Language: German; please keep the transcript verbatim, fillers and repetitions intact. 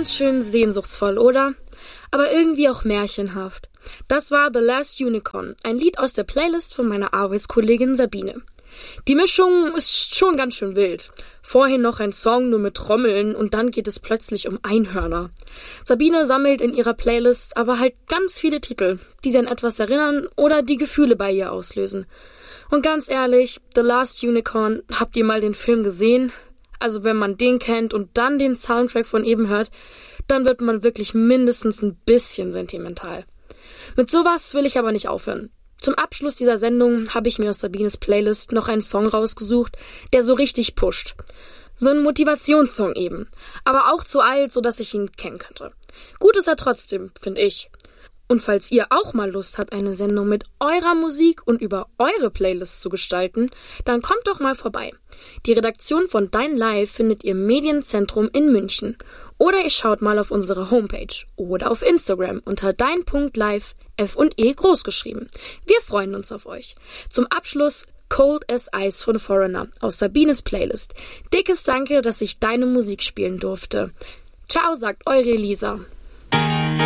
Ganz schön sehnsuchtsvoll, oder? Aber irgendwie auch märchenhaft. Das war The Last Unicorn, ein Lied aus der Playlist von meiner Arbeitskollegin Sabine. Die Mischung ist schon ganz schön wild. Vorhin noch ein Song nur mit Trommeln und dann geht es plötzlich um Einhörner. Sabine sammelt in ihrer Playlist aber halt ganz viele Titel, die sie an etwas erinnern oder die Gefühle bei ihr auslösen. Und ganz ehrlich, The Last Unicorn, habt ihr mal den Film gesehen? Also wenn man den kennt und dann den Soundtrack von eben hört, dann wird man wirklich mindestens ein bisschen sentimental. Mit sowas will ich aber nicht aufhören. Zum Abschluss dieser Sendung habe ich mir aus Sabines Playlist noch einen Song rausgesucht, der so richtig pusht. So ein Motivationssong eben, aber auch zu alt, sodass ich ihn kennen könnte. Gut ist er trotzdem, finde ich. Und falls ihr auch mal Lust habt, eine Sendung mit eurer Musik und über eure Playlist zu gestalten, dann kommt doch mal vorbei. Die Redaktion von Dein Live findet ihr im Medienzentrum in München. Oder ihr schaut mal auf unsere Homepage oder auf Instagram unter dein Punkt live, F und E groß geschrieben. Wir freuen uns auf euch. Zum Abschluss Cold as Ice von Foreigner aus Sabines Playlist. Dickes Danke, dass ich deine Musik spielen durfte. Ciao, sagt eure Elisa.